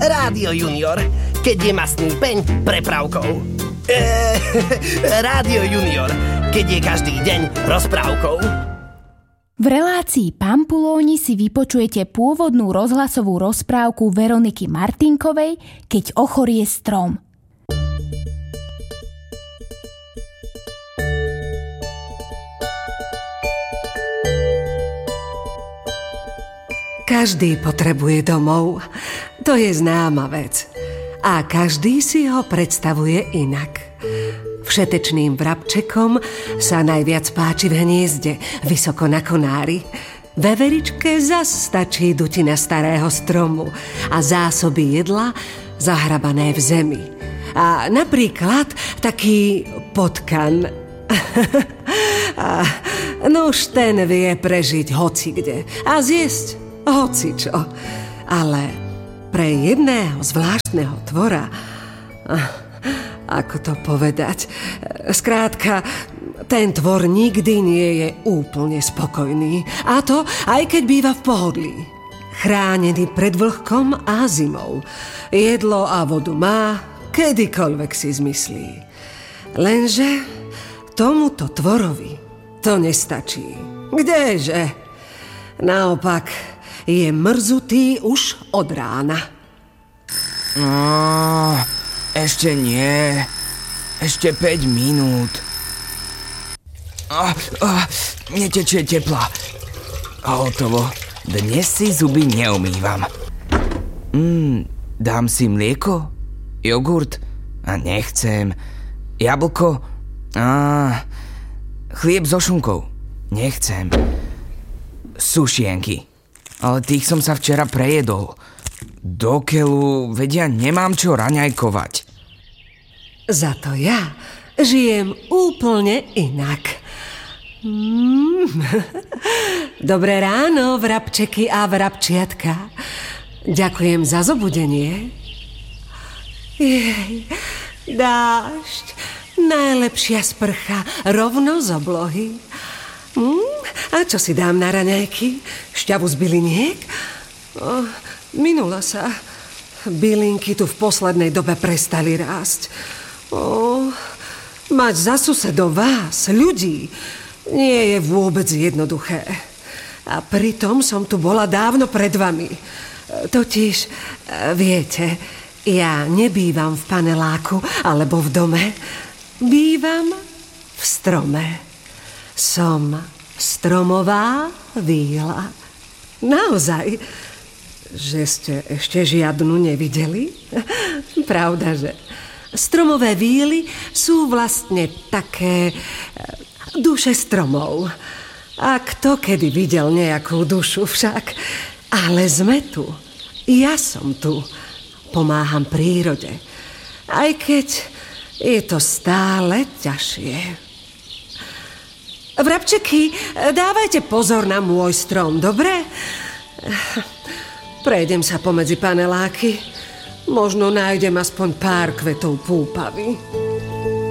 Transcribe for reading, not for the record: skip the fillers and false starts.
Rádio Junior, keď je mastný peň prepravkou. Rádio Junior, keď je každý deň rozprávkou. V relácii Pampulóni si vypočujete pôvodnú rozhlasovú rozprávku Veroniky Martinkovej Keď ochorie strom. Každý potrebuje domov, to je známa vec. A každý si ho predstavuje inak. Všetečným vrabčekom sa najviac páči v hniezde, vysoko na konári. Veveričke zas stačí dutina starého stromu a zásoby jedla zahrabané v zemi. A napríklad taký potkan. Nuž ten vie prežiť hocikde a zjesť hocičo. Ale pre jedného zvláštneho tvora, ako to povedať, skrátka, ten tvor nikdy nie je úplne spokojný. A to aj keď býva v pohodlí. Chránený pred vlhkom a zimou. Jedlo a vodu má, kedykoľvek si zmyslí. Lenže tomuto tvorovi to nestačí. Kdeže? Naopak, je mrzutý už od rána. Ešte nie. Ešte 5 minút. Mne tečie tepla. Hotovo. Dnes si zuby neumývam. Dám si mlieko? Jogurt? A nechcem. Jablko? Chlieb so šunkou? Nechcem. Sušienky. Ale tých som sa včera prejedol. Do keľu, vedia, nemám čo raňajkovať. Za to ja žijem úplne inak. Dobré ráno, vrabčeky a vrabčiatka. Ďakujem za zobudenie. Jej, dážď, najlepšia sprcha, rovno z oblohy. A čo si dám na raňajky? Šťavu z byliniek? Minula sa. Bylinky tu v poslednej dobe prestali rásť. Mať za susedov vás, ľudí, nie je vôbec jednoduché. A pritom som tu bola dávno pred vami. Totiž, viete, ja nebývam v paneláku alebo v dome. Bývam v strome. Som stromová víla. Naozaj, že ste ešte žiadnu nevideli? Pravda, že? Stromové víly sú vlastne také duše stromov. A kto kedy videl nejakú dušu však? Ale sme tu. Ja som tu. Pomáham prírode. Aj keď je to stále ťažšie. Vrabčeky, dávajte pozor na môj strom, dobre? Prejdem sa pomedzi paneláky. Možno nájdem aspoň pár kvetov púpavy.